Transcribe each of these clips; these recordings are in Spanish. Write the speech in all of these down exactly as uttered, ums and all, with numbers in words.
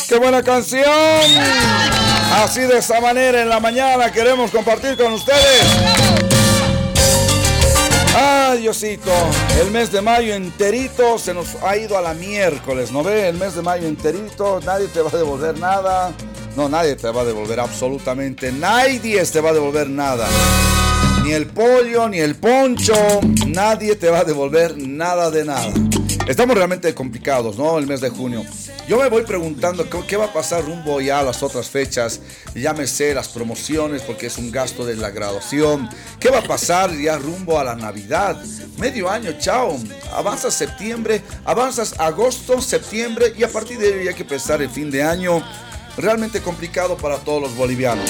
¡Qué buena canción! Así de esa manera en la mañana queremos compartir con ustedes. Ay, Diosito, el mes de mayo enterito se nos ha ido a la miércoles, ¿no ve? El mes de mayo enterito, nadie te va a devolver nada. No, nadie te va a devolver absolutamente, nadie te va a devolver nada. Ni el pollo, ni el poncho, nadie te va a devolver nada de nada. Estamos realmente complicados, ¿no? El mes de junio. Yo me voy preguntando qué va a pasar rumbo ya a las otras fechas, llámese las promociones, porque es un gasto de la graduación. ¿Qué va a pasar ya rumbo a la Navidad? Medio año, chao. Avanzas septiembre, avanzas agosto, septiembre, y a partir de ahí hay que empezar el fin de año. Realmente complicado para todos los bolivianos.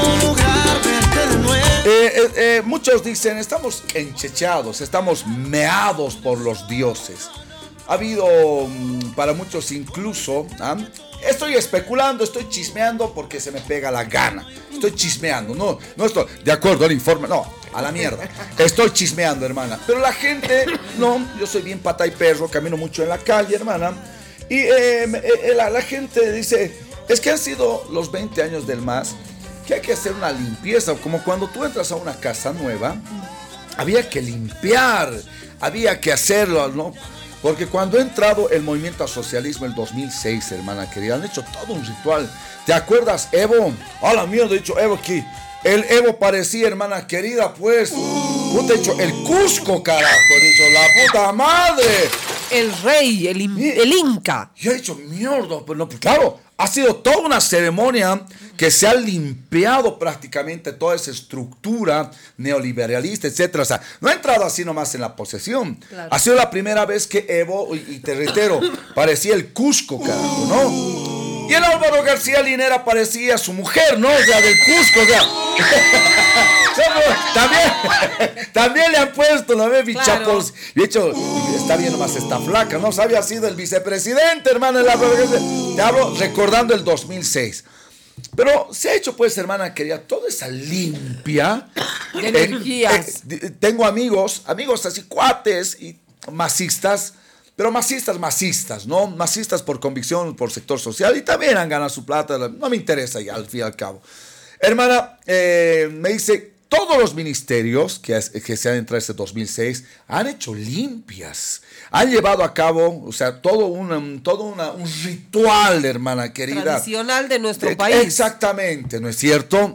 Eh, eh, eh, muchos dicen, estamos enchechados, estamos meados por los dioses. Ha habido mmm, para muchos incluso, ¿eh? Estoy especulando, estoy chismeando porque se me pega la gana. Estoy chismeando, no, no estoy de acuerdo al informe, no, a la mierda. Estoy chismeando, hermana. Pero la gente, no, yo soy bien pata y perro, camino mucho en la calle, hermana. Y eh, eh, la, la gente dice, es que han sido los veinte años del M A S, que hay que hacer una limpieza, como cuando tú entras a una casa nueva, había que limpiar, había que hacerlo, ¿no? Porque cuando ha entrado el movimiento al socialismo en el dos mil seis, hermana querida, han hecho todo un ritual. ¿Te acuerdas, Evo? A la mierda, he dicho Evo aquí. El Evo parecía, hermana querida, pues, puta, he dicho, el Cusco, carajo, he dicho, la puta madre. El rey, el, in, el Inca. Yo he dicho, mierda, pero no, pues claro, ha sido toda una ceremonia que se ha limpiado prácticamente toda esa estructura neoliberalista, etcétera. O sea, no ha entrado así nomás en la posesión. Claro. Ha sido la primera vez que Evo, y, y te reitero, parecía el Cusco, carajo, ¿no? Y el Álvaro García Linera parecía su mujer, ¿no? O sea, del Cusco, o sea. también, también le han puesto, ¿no ves? Bichapos. Claro. De hecho, está bien nomás esta flaca, ¿no? Se había sido el vicepresidente, hermano. El Álvaro García. Te hablo recordando el dos mil seis. Pero se ha hecho, pues, hermana querida, toda esa limpia de energías. Eh, eh, tengo amigos, amigos así, cuates y masistas. Pero masistas, masistas, ¿no? Masistas por convicción, por sector social, y también han ganado su plata, no me interesa ya, al fin y al cabo. Hermana, eh, me dice, todos los ministerios que, que se han entrado este dos mil seis han hecho limpias, han llevado a cabo, o sea, todo, una, todo una, un ritual, hermana querida. Tradicional de nuestro eh, país. Exactamente, ¿no es cierto?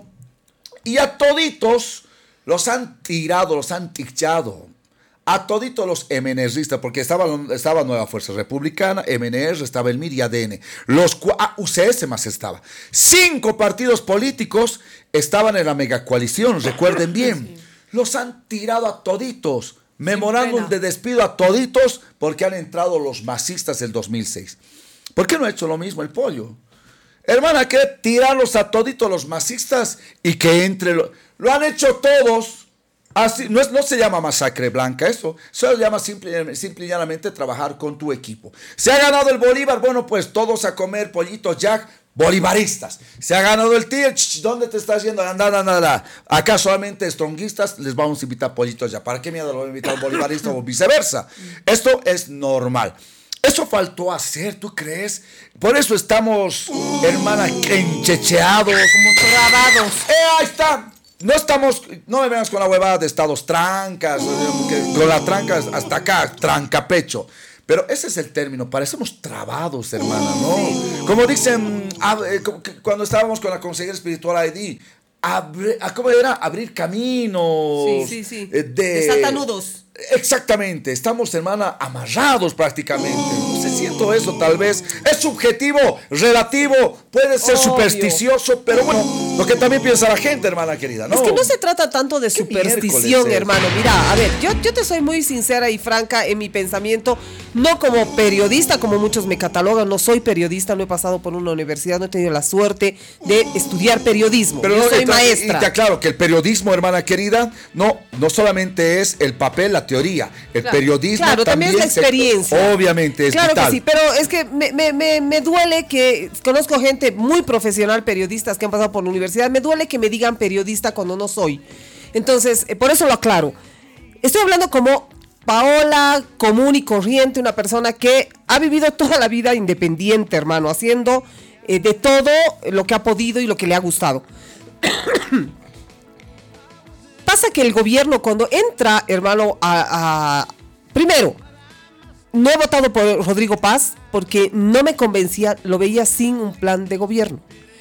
Y a toditos los han tirado, los han tichado. A toditos los M N Ristas, porque estaba, estaba Nueva Fuerza Republicana, M N R, estaba el M I R y A D N. Los, ah, U C S más estaba. Cinco partidos políticos estaban en la megacoalición, recuerden bien. Los han tirado a toditos. Memorándum de despido a toditos porque han entrado los masistas del dos mil seis. ¿Por qué no ha hecho lo mismo el pollo? Hermana, que tirarlos a toditos los masistas y que entre... Lo, lo han hecho todos. Así, no, es, no se llama masacre blanca eso, se llama simple, simple y llanamente trabajar con tu equipo. Se ha ganado el Bolívar, bueno, pues todos a comer pollitos Jack, bolivaristas. Se ha ganado el T I R, ¿dónde te estás yendo? Anda, anda, anda. Acá solamente stronguistas les vamos a invitar pollitos Jack. ¿Para qué miedo lo voy a invitar un bolivarista o viceversa? Esto es normal. Eso faltó hacer, ¿tú crees? Por eso estamos, hermana, enchecheados. Como trabados. Eh, ahí está. No estamos, no me vengas con la huevada de estados trancas, con la tranca hasta acá, trancapecho. Pero ese es el término, parecemos trabados, hermana, ¿no? Como dicen, cuando estábamos con la consejera espiritual I D, abre, ¿cómo era? Abrir caminos. Sí, sí, sí. De, Desatanudos. Exactamente, estamos, hermana, amarrados prácticamente. No sé, siento eso, tal vez. Es subjetivo, relativo, puede ser Obvio. supersticioso, pero bueno, lo que también piensa la gente, hermana querida, ¿no? Es que no se trata tanto de superstición, hermano. Mira, a ver, yo, yo te soy muy sincera y franca en mi pensamiento, no como periodista, como muchos me catalogan, no soy periodista, no he pasado por una universidad, no he tenido la suerte de estudiar periodismo. Pero yo no, soy y, maestra. Y te aclaro que el periodismo, hermana querida, no, no solamente es el papel, la teoría, el claro, periodismo claro, también, también es la experiencia. Se, obviamente es Claro vital. que sí, pero es que me, me, me, me duele que conozco gente muy profesional, periodistas que han pasado por la universidad, me duele que me digan periodista cuando no soy. Entonces, eh, por eso lo aclaro. Estoy hablando como Paola, común y corriente, una persona que ha vivido toda la vida independiente, hermano, haciendo eh, de todo lo que ha podido y lo que le ha gustado. Pasa que el gobierno cuando entra, hermano, a, a... Primero, no he votado por Rodrigo Paz porque no me convencía, lo veía sin un plan de gobierno.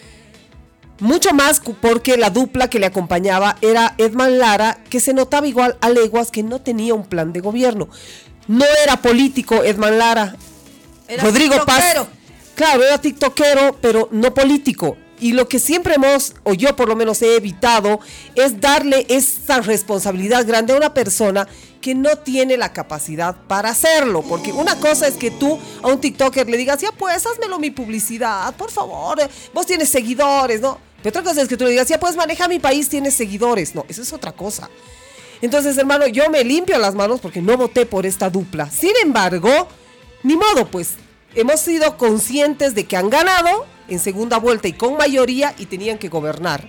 Mucho más porque la dupla que le acompañaba era Edman Lara, que se notaba igual a leguas que no tenía un plan de gobierno. No era político Edman Lara. Era Rodrigo tiktokero. Paz. Claro, era tiktokero, pero no político. Y lo que siempre hemos, o yo por lo menos he evitado, es darle esa responsabilidad grande a una persona que no tiene la capacidad para hacerlo. Porque una cosa es que tú a un tiktoker le digas, ya pues, házmelo mi publicidad, por favor, vos tienes seguidores, ¿no? Pero otra cosa es que tú le digas, ya pues, maneja mi país, tienes seguidores. No, eso es otra cosa. Entonces, hermano, yo me limpio las manos porque no voté por esta dupla. Sin embargo, ni modo, pues, hemos sido conscientes de que han ganado en segunda vuelta y con mayoría y tenían que gobernar.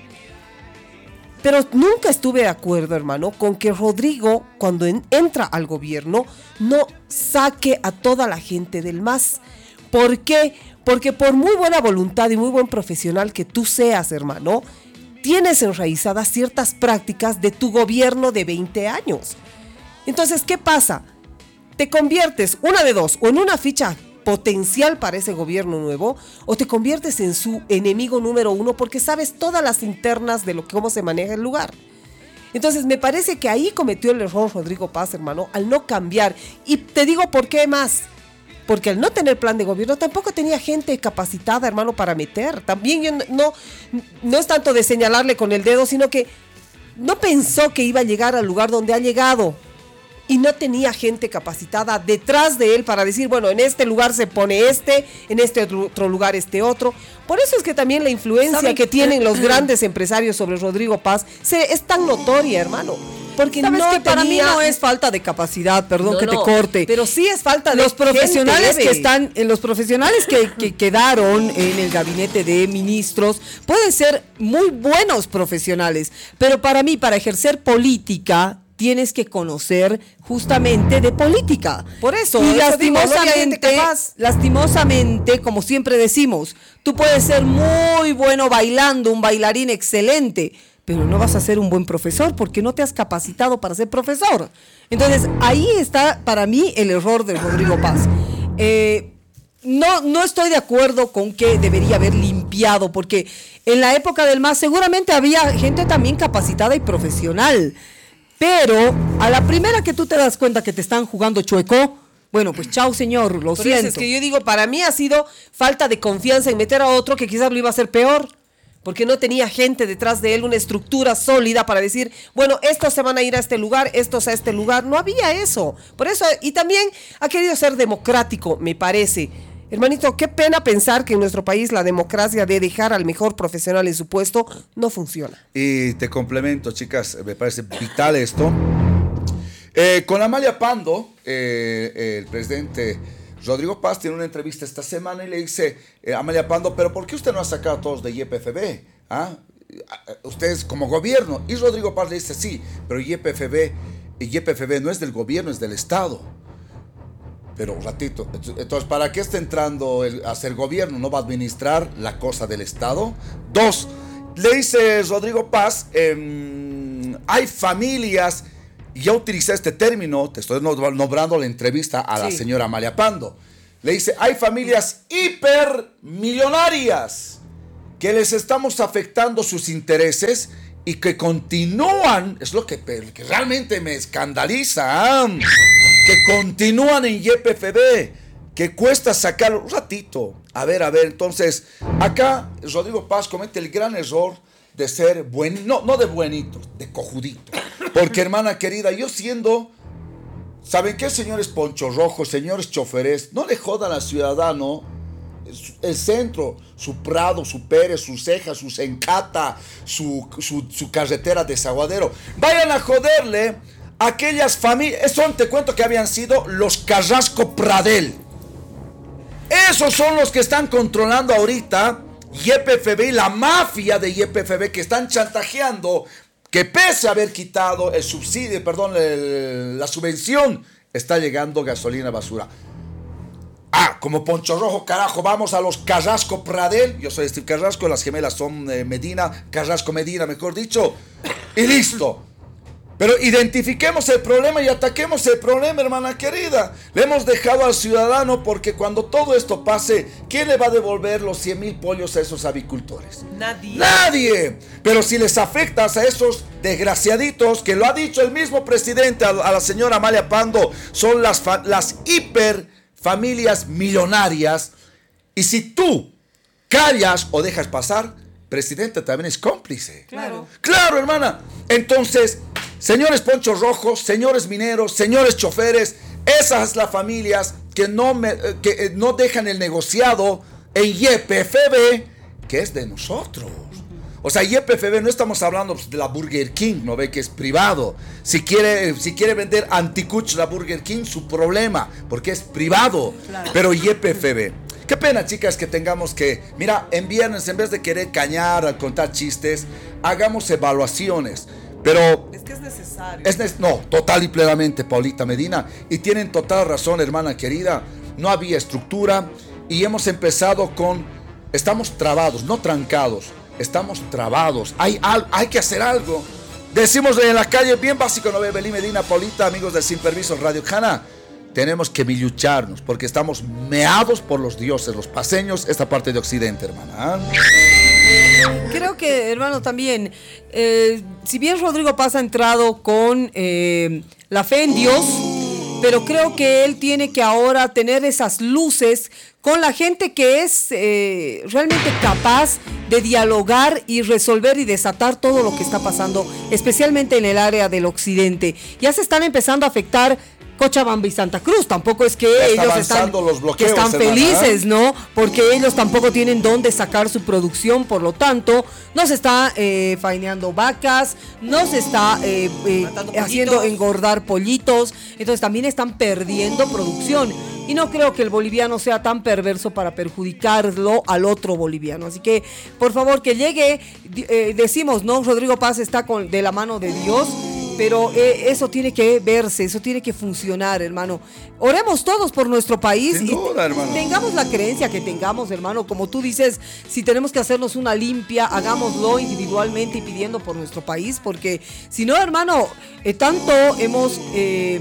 Pero nunca estuve de acuerdo, hermano, con que Rodrigo, cuando en, entra al gobierno, no saque a toda la gente del M A S. ¿Por qué? Porque por muy buena voluntad y muy buen profesional que tú seas, hermano, tienes enraizadas ciertas prácticas de tu gobierno de veinte años. Entonces, ¿qué pasa? Te conviertes, una de dos, o en una ficha potencial para ese gobierno nuevo, o te conviertes en su enemigo número uno porque sabes todas las internas de lo, cómo se maneja el lugar. Entonces me parece que ahí cometió el error Rodrigo Paz, hermano, al no cambiar. Y te digo por qué más. Porque al no tener plan de gobierno tampoco tenía gente capacitada, hermano, para meter. También yo no, no es tanto de señalarle con el dedo, sino que no pensó que iba a llegar al lugar donde ha llegado. Y no tenía gente capacitada detrás de él para decir, bueno, en este lugar se pone este, en este otro lugar este otro. Por eso es que también la influencia que tienen los grandes empresarios sobre Rodrigo Paz se, es tan notoria, hermano. Porque no que para tenía... mí no es falta de capacidad, perdón no, que no, te corte. Pero sí es falta de los profesionales gente, que están, eh, los profesionales que, que quedaron en el gabinete de ministros pueden ser muy buenos profesionales, pero para mí, para ejercer política, tienes que conocer justamente de política. Por eso, y eso lastimosamente, digo, no lastimosamente, como siempre decimos, tú puedes ser muy bueno bailando, un bailarín excelente, pero no vas a ser un buen profesor porque no te has capacitado para ser profesor. Entonces, ahí está para mí el error de Rodrigo Paz. Eh, no, no estoy de acuerdo con que debería haber limpiado, porque en la época del M A S seguramente había gente también capacitada y profesional. Pero a la primera que tú te das cuenta que te están jugando chueco, bueno, pues chao señor, lo Por siento. eso es que yo digo, para mí ha sido falta de confianza en meter a otro que quizás lo iba a hacer peor, porque no tenía gente detrás de él, una estructura sólida para decir, bueno, estos se van a ir a este lugar, estos a este lugar. No había eso. Por eso, y también ha querido ser democrático, me parece. Hermanito, qué pena pensar que en nuestro país la democracia de dejar al mejor profesional en su puesto no funciona. Y te complemento, chicas, me parece vital esto. Eh, con Amalia Pando, eh, el presidente Rodrigo Paz tiene una entrevista esta semana y le dice, eh, Amalia Pando, ¿pero por qué usted no ha sacado a todos de Y P F B? ¿Ah? Ustedes como gobierno. Y Rodrigo Paz le dice, sí, pero Y P F B, Y P F B no es del gobierno, es del Estado. Pero un ratito, entonces, ¿para qué está entrando el, a ser gobierno? ¿No va a administrar la cosa del Estado? Dos, le dice Rodrigo Paz, eh, hay familias, y ya utilicé este término, te estoy nombrando la entrevista a la sí. señora Amalia Pando. Le dice, hay familias hipermillonarias que les estamos afectando sus intereses y que continúan, es lo que, que realmente me escandaliza, ¿eh? que continúan en Y P F B, que cuesta sacarlo un ratito. A ver, a ver, entonces, acá Rodrigo Paz comete el gran error de ser buen, no, no de buenito, de cojudito. Porque, hermana querida, yo siendo, ¿saben qué, señores Poncho Rojo, señores choferes? No le jodan al ciudadano el centro, su Prado, su Pérez, su Ceja, su Sencata, su, su, su carretera desaguadero. Vayan a joderle a aquellas familias, son, te cuento que habían sido los Carrasco Pradel. Esos son los que están controlando ahorita Y P F B y la mafia de Y P F B que están chantajeando que pese a haber quitado el subsidio, perdón, el, la subvención, está llegando gasolina basura. Ah, como Poncho Rojo, carajo, vamos a los Carrasco Pradel. Yo soy Steve Carrasco, las gemelas son eh, Medina, Carrasco Medina, mejor dicho. Y listo. Pero identifiquemos el problema y ataquemos el problema, hermana querida. Le hemos dejado al ciudadano porque cuando todo esto pase, ¿quién le va a devolver los cien mil pollos a esos avicultores? Nadie. Nadie. Pero si les afectas a esos desgraciaditos, que lo ha dicho el mismo presidente a, a la señora Amalia Pando, son las, fa- las hiper familias millonarias. Y si tú callas o dejas pasar, presidente también es cómplice. Claro. Claro, hermana. Entonces, señores ponchos rojos, señores mineros, señores choferes, esas las familias que no, me, que no dejan el negociado en Y P F B, que es de nosotros. O sea, Y P F B no estamos hablando de la Burger King, ¿no ve? Que es privado. Si quiere, si quiere vender anticuch la Burger King, su problema, porque es privado. Claro. Pero Y P F B. Qué pena, chicas, que tengamos que... Mira, en viernes, en vez de querer cañar, contar chistes, hagamos evaluaciones. Pero... Es que es necesario. Es ne- no, total y plenamente, Paulita Medina. Y tienen total razón, hermana querida. No había estructura y hemos empezado con... Estamos trabados, no trancados. Estamos trabados. Hay, al- hay que hacer algo. Decimos en la calle, bien básico, ¿no ve? Belí Medina, Paulita, amigos del Sin Permiso, Radio Jana. Tenemos que milucharnos porque estamos meados por los dioses, los paseños, esta parte de Occidente, hermana. Creo que, hermano, también, eh, si bien Rodrigo Paz ha entrado con eh, la fe en Dios, pero creo que él tiene que ahora tener esas luces con la gente que es eh, realmente capaz de dialogar y resolver y desatar todo lo que está pasando, especialmente en el área del occidente. Ya se están empezando a afectar Cochabamba y Santa Cruz. Tampoco es que ya está ellos están, los bloqueos, que están felices, ¿no? Porque ellos tampoco tienen dónde sacar su producción, por lo tanto, no se está eh, faineando vacas, no se está eh, eh, haciendo engordar pollitos, entonces también están perdiendo producción. Y no creo que el boliviano sea tan perverso para perjudicarlo al otro boliviano. Así que, por favor, que llegue, eh, decimos, ¿no? Rodrigo Paz está con, de la mano de Dios, pero eh, eso tiene que verse, eso tiene que funcionar, hermano. Oremos todos por nuestro país. Sin duda, y hermano. Tengamos la creencia que tengamos, hermano. Como tú dices, si tenemos que hacernos una limpia, hagámoslo individualmente y pidiendo por nuestro país, porque si no, hermano, eh, tanto hemos eh,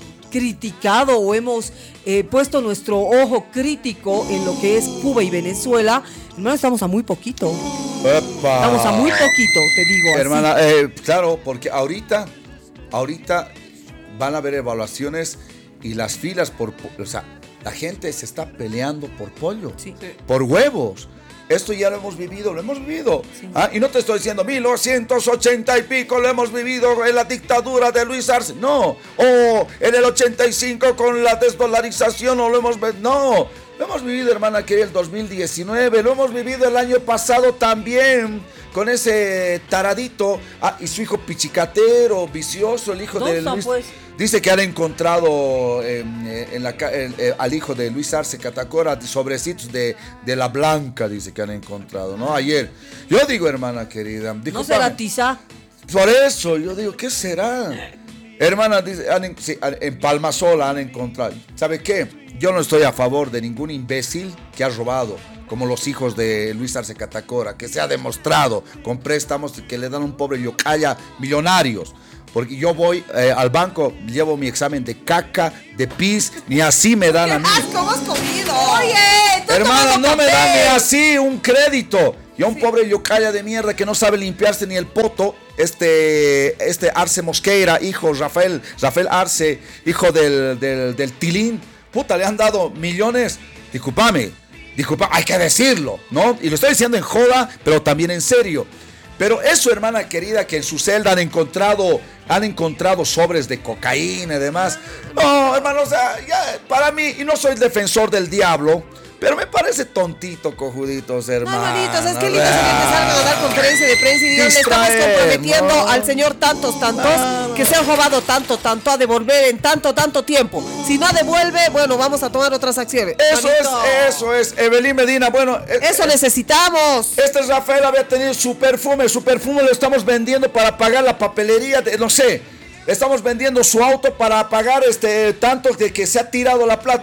criticado o hemos eh, puesto nuestro ojo crítico en lo que es Cuba y Venezuela, hermano, estamos a muy poquito. Epa. Estamos a muy poquito, te digo. Hermana, eh, claro, porque ahorita, ahorita van a haber evaluaciones y las filas por, o sea, la gente se está peleando por pollo, Sí. por huevos. Esto ya lo hemos vivido, lo hemos vivido. Sí. ¿Ah? Y no te estoy diciendo mil novecientos ochenta y pico lo hemos vivido en la dictadura de Luis Arce. No. O en el ochenta y cinco con la desdolarización, no lo hemos vivido. No. Lo hemos vivido, hermana, que el dos mil diecinueve. Lo hemos vivido el año pasado también. Con ese taradito. Ah, y su hijo pichicatero, vicioso, el hijo de Luis. Pues? Dice que han encontrado eh, en la, el, eh, al hijo de Luis Arce Catacora sobrecitos de, de la Blanca, dice que han encontrado, ¿no? Ayer. Yo digo, hermana querida. Dijo, ¿no será tiza? Por eso, yo digo, ¿qué será? Hermana, dice, han, sí, en Palmasola han encontrado. ¿Sabe qué? Yo no estoy a favor de ningún imbécil que ha robado, como los hijos de Luis Arce Catacora, que se ha demostrado con préstamos que le dan a un pobre yocaya millonarios. Porque yo voy eh, al banco, llevo mi examen de caca, de pis, ni así me dan a mí. ¿Cómo has comido? Oye, hermano, no me dan ni así un crédito. Y a un sí. pobre yocaya de mierda que no sabe limpiarse ni el poto, este, este Arce Mosqueira, hijo Rafael, Rafael Arce, hijo del, del, del Tilín, puta, le han dado millones. Discúlpame, disculpa, hay que decirlo, ¿no? Y lo estoy diciendo en joda, pero también en serio. Pero eso, hermana querida, que en su celda han encontrado, han encontrado sobres de cocaína y demás. No, hermano, o sea, ya, para mí, y no soy defensor del diablo, pero me parece tontito, cojuditos, hermano. No, hermanitos, es que lindo sería que salgan a dar conferencia de prensa y digan, le estamos comprometiendo ¿no? al señor tantos, tantos, no, que se han robado tanto, tanto, a devolver en tanto, tanto tiempo. Si no devuelve, bueno, vamos a tomar otras acciones. Eso Manito. es, eso es, Evelyn Medina, bueno. Eso es, necesitamos. Este Rafael había tenido su perfume, su perfume lo estamos vendiendo para pagar la papelería, de, no sé, estamos vendiendo su auto para pagar este tanto de que se ha tirado la plata.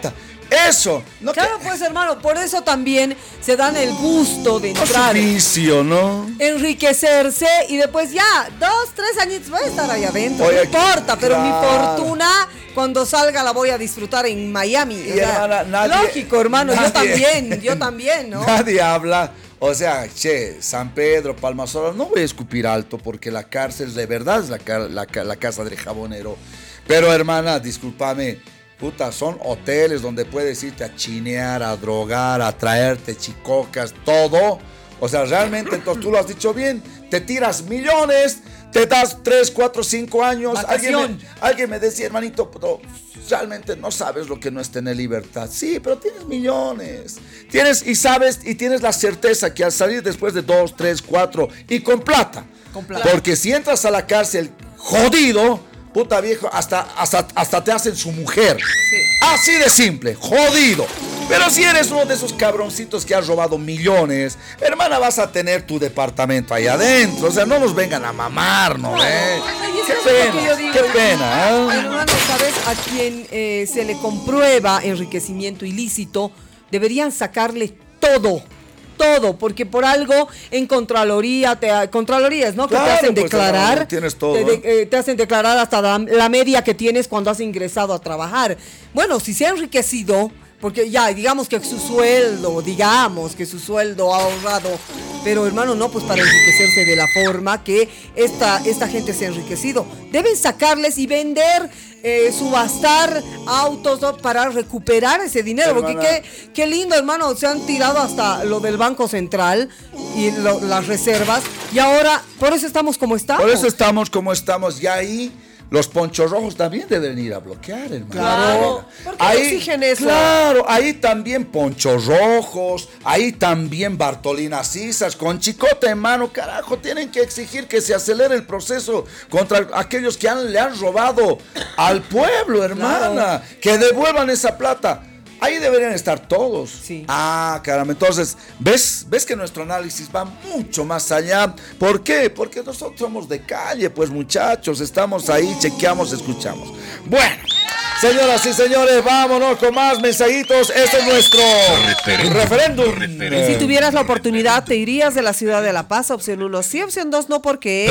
Eso. No claro, que... pues hermano, por eso también se dan el gusto de entrar. Vicio, ¿no? Enriquecerse y después ya, dos, tres añitos voy a estar ahí adentro. Oye, no importa, pero claro. Mi fortuna, cuando salga la voy a disfrutar en Miami. Y hermana, nadie, lógico, hermano, nadie, yo también, yo también, ¿no? Nadie habla. O sea, che, San Pedro, Palmasola, no voy a escupir alto porque la cárcel de verdad es la, la, la casa del jabonero. Pero hermana, discúlpame, puta, son hoteles donde puedes irte a chinear, a drogar, a traerte chicocas, todo. O sea, realmente, entonces tú lo has dicho bien, te tiras millones, te das tres, cuatro, cinco años. Alguien me, alguien me decía, hermanito, pero realmente no sabes lo que no es tener libertad. Sí, pero tienes millones. Tienes y sabes y tienes la certeza que al salir después de dos, tres, cuatro y con plata. Con plata. Porque si entras a la cárcel jodido, puta viejo, hasta, hasta, hasta te hacen su mujer. Sí. Así de simple, jodido. Pero si eres uno de esos cabroncitos que has robado millones, hermana, vas a tener tu departamento ahí adentro. O sea, no nos vengan a mamar, ¿no? No, ¿eh? no, Qué pena, digo, qué pena. ¿eh? Hermano, ¿sabes? A quien eh, se le comprueba enriquecimiento ilícito, deberían sacarle todo. Todo, porque por algo en Contraloría, te, Contralorías, ¿no? Claro, que te hacen pues, declarar, no, tienes todo, te, de, eh, te hacen declarar hasta la, la media que tienes cuando has ingresado a trabajar. Bueno, si se ha enriquecido, porque ya, digamos que su sueldo, digamos que su sueldo ha ahorrado, pero hermano, no, pues para enriquecerse de la forma que esta, esta gente se ha enriquecido. Deben sacarles y vender, eh, subastar autos, ¿no? Para recuperar ese dinero, hermana, porque qué, qué lindo, hermano, se han tirado hasta lo del Banco Central y lo, las reservas, y ahora, por eso estamos como estamos. Por eso estamos como estamos, y ahí los ponchos rojos también deben ir a bloquear, hermano. Claro. ¿Por qué ahí, no exigen eso? Claro, ahí también ponchos rojos, ahí también Bartolina Cisas, con chicote en mano, carajo, tienen que exigir que se acelere el proceso contra aquellos que han, le han robado al pueblo, hermana, claro, que devuelvan esa plata. Ahí deberían estar todos. Sí. Ah, caramba. Entonces, ¿ves? ¿Ves que nuestro análisis va mucho más allá? ¿Por qué? Porque nosotros somos de calle, pues muchachos. Estamos ahí, chequeamos, escuchamos. Bueno, señoras y señores, vámonos con más mensajitos. Este es nuestro referéndum. referéndum. referéndum. Si tuvieras la oportunidad, ¿te irías de la ciudad de La Paz? Opción uno sí, opción dos no, porque...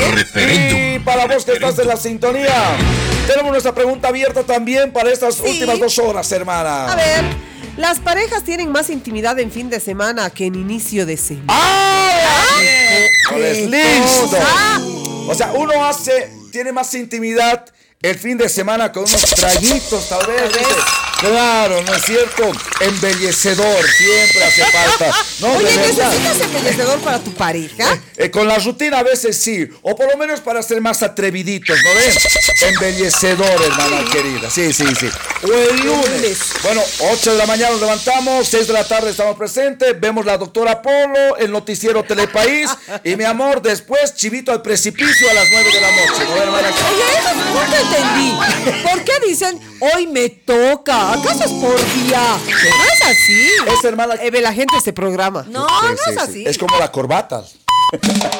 Y para vos que estás en la sintonía, tenemos nuestra pregunta abierta también para estas sí. últimas dos horas, hermana. A ver, las parejas tienen más intimidad en fin de semana que en inicio de semana. ¡Ah! ¡Qué listo! O sea, uno hace, tiene más intimidad el fin de semana con unos traguitos, tal vez. ¿Viste? Claro, ¿no es cierto? Embellecedor, siempre hace falta. No, Oye, ¿necesitas embellecedor para tu pareja? Eh, eh, con la rutina a veces sí, o por lo menos para ser más atreviditos, ¿no ven? Embellecedor, hermana sí. querida, sí, sí, sí. O el lunes, bueno, ocho de la mañana nos levantamos, seis de la tarde estamos presentes, vemos la doctora Polo, el noticiero Telepaís, y mi amor, después Chivito al precipicio a las nueve de la noche, ¿no, hermana? Oye, eso no te entendí. ¿Por qué dicen, hoy me toca? ¿Acaso es por día? No es así. Es hermana. Eh, la gente se programa. No, sí, no sí, es así. Sí. Es como la corbata.